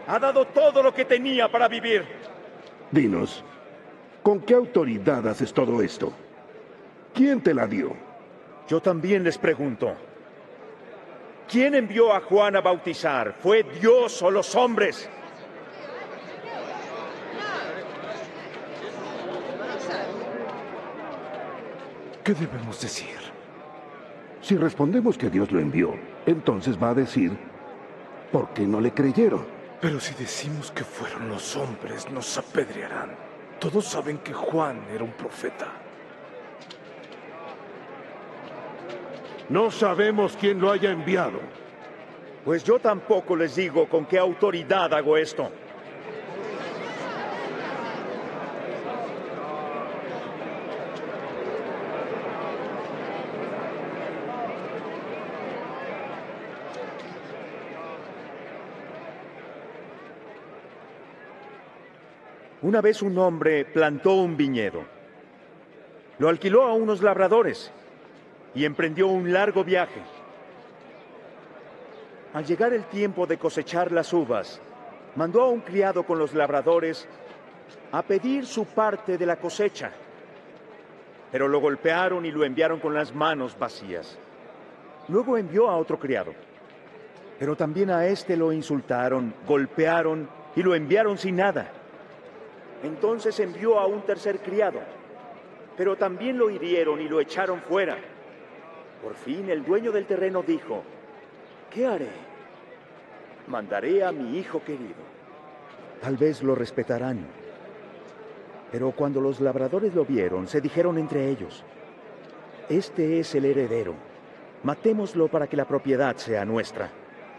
Ha dado todo lo que tenía para vivir. Dinos, ¿con qué autoridad haces todo esto? ¿Quién te la dio? Yo también les pregunto. ¿Quién envió a Juan a bautizar? ¿Fue Dios o los hombres? ¿Qué debemos decir? Si respondemos que Dios lo envió, entonces va a decir, ¿por qué no le creyeron? Pero si decimos que fueron los hombres, nos apedrearán. Todos saben que Juan era un profeta. No sabemos quién lo haya enviado. Pues yo tampoco les digo con qué autoridad hago esto. Una vez un hombre plantó un viñedo, lo alquiló a unos labradores y emprendió un largo viaje. Al llegar el tiempo de cosechar las uvas, mandó a un criado con los labradores a pedir su parte de la cosecha, pero lo golpearon y lo enviaron con las manos vacías. Luego envió a otro criado, pero también a este lo insultaron, golpearon y lo enviaron sin nada. Entonces envió a un tercer criado, pero también lo hirieron y lo echaron fuera. Por fin el dueño del terreno dijo, ¿qué haré? Mandaré a mi hijo querido. Tal vez lo respetarán. Pero cuando los labradores lo vieron, se dijeron entre ellos, este es el heredero. Matémoslo para que la propiedad sea nuestra.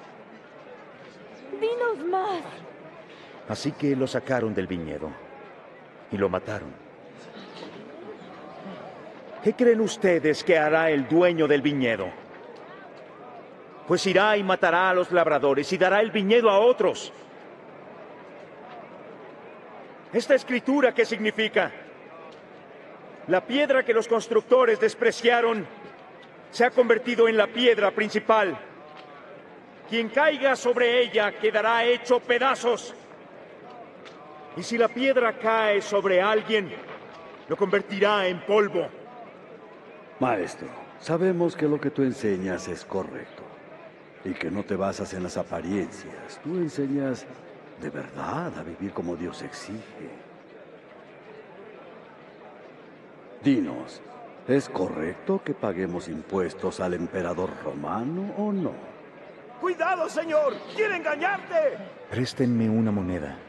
¡Dinos más! Así que lo sacaron del viñedo y lo mataron. ¿Qué creen ustedes que hará el dueño del viñedo? Pues irá y matará a los labradores y dará el viñedo a otros. ¿Esta escritura qué significa? La piedra que los constructores despreciaron se ha convertido en la piedra principal. Quien caiga sobre ella quedará hecho pedazos. Y si la piedra cae sobre alguien, lo convertirá en polvo. Maestro, sabemos que lo que tú enseñas es correcto y que no te basas en las apariencias. Tú enseñas de verdad a vivir como Dios exige. Dinos, ¿es correcto que paguemos impuestos al emperador romano o no? ¡Cuidado, señor! ¡Quiere engañarte! Préstenme una moneda.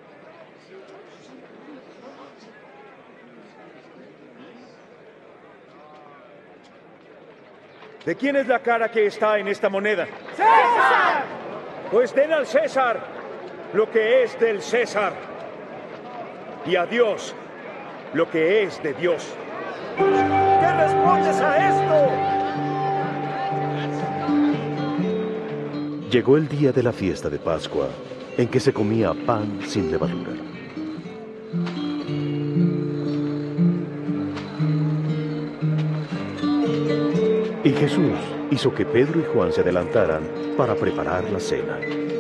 ¿De quién es la cara que está en esta moneda? ¡César! Pues den al César lo que es del César y a Dios lo que es de Dios. ¿Qué respondes a esto? Llegó el día de la fiesta de Pascua, en que se comía pan sin levadura. Y Jesús hizo que Pedro y Juan se adelantaran para preparar la cena.